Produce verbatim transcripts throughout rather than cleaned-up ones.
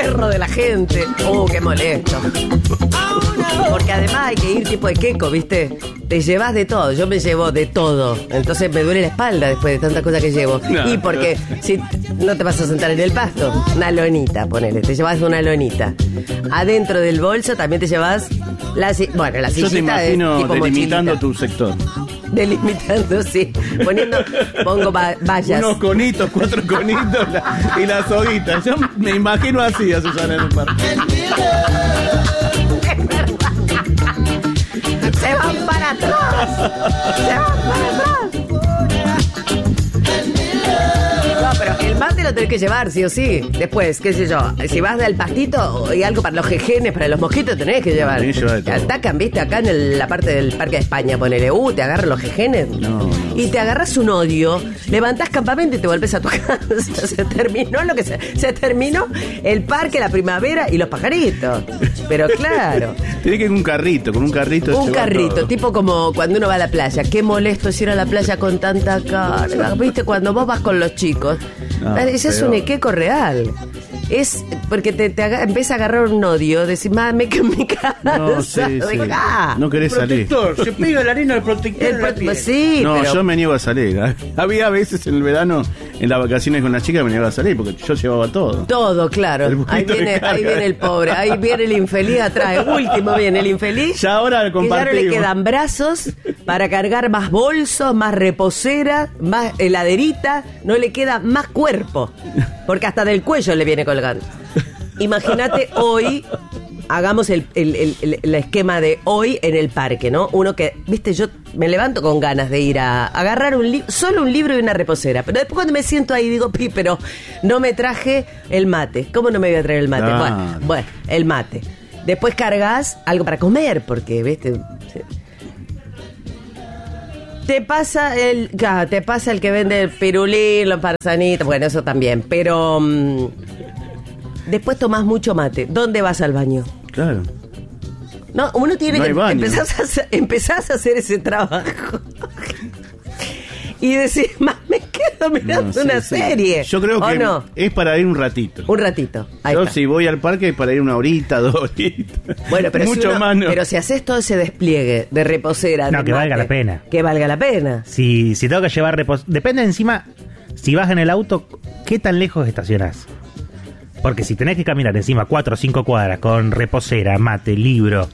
perros de la gente. Uh, qué molesto. Porque además hay que ir tipo de queco, ¿viste? Te llevas de todo. Yo me llevo de todo. Entonces me duele la espalda después de tantas cosas que llevo. No, y porque no. Si no te vas a sentar en el pasto, una lonita, ponele. Te llevas una lonita. Adentro del bolso también te llevas la, bueno, la sillita. Yo te imagino tipo delimitando mochilita. Tu sector. Delimitando, sí. Poniendo, pongo va- vallas. Unos conitos, cuatro conitos la, y las hoguitas. Yo me imagino así a Susana en un parque. Se van para atrás. Se van para atrás. No, pero el mate lo tenés que llevar, sí o sí. Después, qué sé yo, si vas del pastito y algo para los jejenes, para los mosquitos, tenés que llevar. Sí, lleva de Te todo. atacan, viste, acá en el- la parte del Parque de España, ponele, uh, te agarran los jejenes. No, no. Y te agarras un odio, levantás campamento y te volvés a tu casa. Se terminó lo que se... Se terminó el parque, la primavera y los pajaritos. Pero claro... Tiene que ir con un carrito, con un carrito. Un llevar carrito, todo. tipo como cuando uno va a la playa. Qué molesto es ir a la playa con tanta carga. ¿Viste? Cuando vos vas con los chicos. No, ese es peor. un equeco real. Es porque te, te aga- empieza a agarrar un odio. Decir, mami, que en mi casa. No, sí, sí. Dejá. No querés salir. Protector, se pega la arena del protector. El en la pro- piel. sí, No, pero yo me niego a salir. Había veces en el verano, en las vacaciones con las chicas, me negaba a salir porque yo llevaba todo. todo, claro. El poquito Ahí de viene, carga. ahí viene el pobre. Ahí viene el infeliz atrás. Último viene el infeliz. Ya ahora Que ya no le compartimos. quedan brazos para cargar más bolsos, más reposera, más heladerita. No le queda más cuerpo. Porque hasta del cuello le viene colgando. Imagínate hoy, hagamos el, el, el, el- el esquema de hoy en el parque, ¿no? Uno que, viste, yo me levanto con ganas de ir a agarrar un libro, solo un libro y una reposera. Pero después cuando me siento ahí digo, pi, pero no me traje el mate. ¿Cómo no me voy a traer el mate? Claro. Bueno, bueno, el mate. Después cargas algo para comer, porque, viste... Te pasa el claro, te pasa el que vende el pirulín, los parsanitos, bueno, eso también, pero mm, después tomás mucho mate. ¿Dónde vas al baño? Claro. No, uno tiene No que hay baño. empezás a, hacer, empezás a hacer ese trabajo. Y decís, más me quedo mirando No, sí, una sí. serie. Yo creo ¿O que no? es para ir un ratito. Un ratito. Ahí Yo está. si voy al parque es para ir una horita, dos horitas. Bueno, pero mucho si uno- más no. pero si haces todo ese despliegue de reposera, No, de que mate, valga la pena. Que valga la pena. Si, si tengo que llevar repos... Depende encima, si vas en el auto, ¿qué tan lejos estacionás? Porque si tenés que caminar encima cuatro o cinco cuadras con reposera, mate, libro,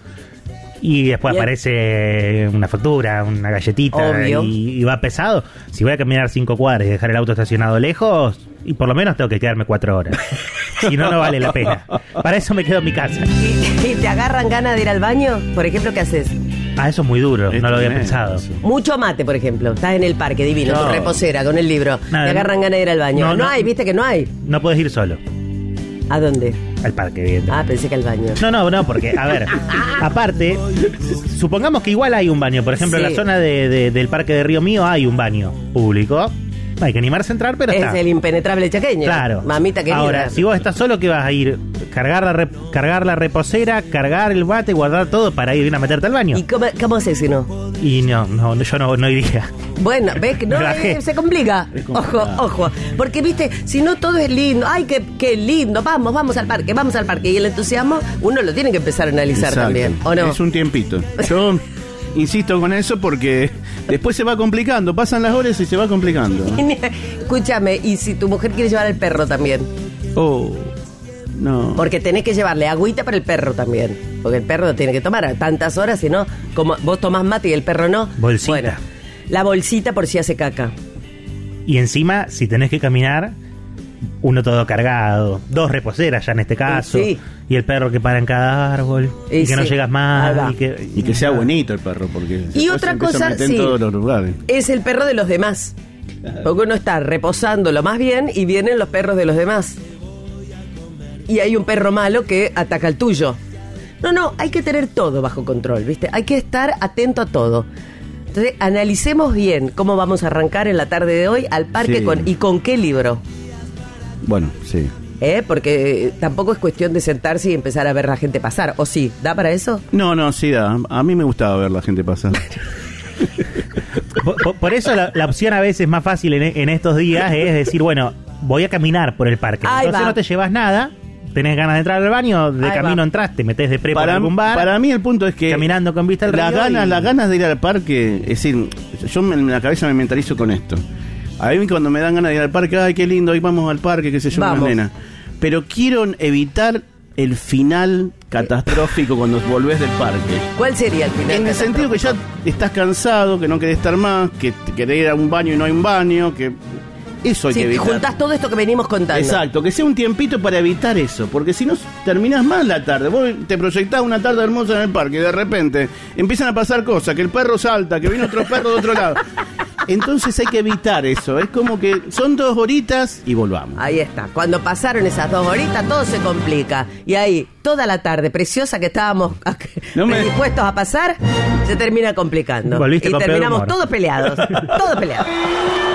y después Bien. aparece una factura, una galletita, Obvio. y, y va pesado, si voy a caminar cinco cuadras y dejar el auto estacionado lejos, y por lo menos tengo que quedarme cuatro horas. Si no, no vale la pena. Para eso me quedo en mi casa. ¿Y, y te agarran ganas de ir al baño? Por ejemplo, ¿qué haces? Ah, eso es muy duro, Es no lo había tremendo, pensado. sí. Mucho mate, por ejemplo. Estás en el parque, divino, No. tu reposera, con el libro. Nada, te agarran no. ganas de ir al baño. No, No, no. hay, viste que no hay. No puedes ir solo ¿A dónde? al parque, evidentemente. Ah, pensé que al baño. No, no, no, porque, a ver, aparte, supongamos que igual hay un baño. Por ejemplo, Sí. en la zona de, de- del parque de Río Mío hay un baño público. No hay que animarse a entrar, pero Es está. el impenetrable chaqueño. Claro. Mamita querida. Ahora, si vos estás solo, ¿qué vas a ir? Cargar la, rep- cargar la reposera, cargar el bate, guardar todo para ir a meterte al baño. ¿Y cómo, cómo haces si no? Y no, no, yo no, no iría. Bueno, ves que no, Me bajé. eh, se complica. Es Ojo, complicado. ojo. Porque, viste, si no todo es lindo. Ay, qué, qué lindo. Vamos, vamos al parque, vamos al parque. Y el entusiasmo, uno lo tiene que empezar a analizar Exacto. también. ¿O no? Es un tiempito. Yo insisto con eso porque después se va complicando. Pasan las horas y se va complicando. Escúchame, y si tu mujer quiere llevar al perro también. Oh, no. Porque tenés que llevarle agüita para el perro también. Porque el perro lo tiene que tomar a tantas horas, si no, como vos tomás mate y el perro no. Bolsita. Bueno, la bolsita por si hace caca. Y encima, si tenés que caminar, uno todo cargado, dos reposeras ya en este caso, Sí. y el perro que para en cada árbol, Y y, que no sí. llegas Ahí más, va. y que, Y que sea bonito el perro, porque después Y otra se empieza cosa, a meter sí, en todos los lugares. es el perro de los demás. Porque uno está reposándolo más bien y vienen los perros de los demás. Y hay un perro malo que ataca al tuyo. No, no, hay que tener todo bajo control, ¿viste? Hay que estar atento a todo. Entonces, analicemos bien cómo vamos a arrancar en la tarde de hoy al parque Sí. con y con qué libro. Bueno, sí. ¿Eh? Porque eh, tampoco es cuestión de sentarse y empezar a ver a la gente pasar. ¿O sí? ¿Da para eso? No, no, sí da. A mí me gustaba ver la gente pasar. Por, por- por eso la, la opción a veces más fácil en, en estos días es decir, bueno, voy a caminar por el parque. Ahí Entonces va. no te llevas nada, tenés ganas de entrar al baño, de Ahí camino va. entras, te metés de prepa en Para, algún bar. para mí el punto es que caminando con vista al las río ganas, y- las ganas de ir al parque, es decir, yo me- en la cabeza me mentalizo con esto. A mí cuando me dan ganas de ir al parque, ay, qué lindo, hoy vamos al parque, qué sé yo, con Vamos. las nenas. Pero quiero evitar el final catastrófico cuando volvés del parque. ¿Cuál sería el final? En el sentido que ya estás cansado, que no querés estar más, que te querés ir a un baño y no hay un baño, que eso hay Sí, que y evitar. juntás todo esto que venimos contando. Exacto, que sea un tiempito para evitar eso, porque si no terminás mal la tarde. Vos te proyectás una tarde hermosa en el parque y de repente empiezan a pasar cosas, que el perro salta, que viene otro perro de otro lado. Entonces hay que evitar eso, es como que son dos horitas y volvamos. Ahí está. Cuando pasaron esas dos horitas, todo se complica. Y ahí, toda la tarde preciosa que estábamos No me- dispuestos a pasar, se termina complicando. Volviste y con peor terminamos humor. todos peleados. Todos peleados.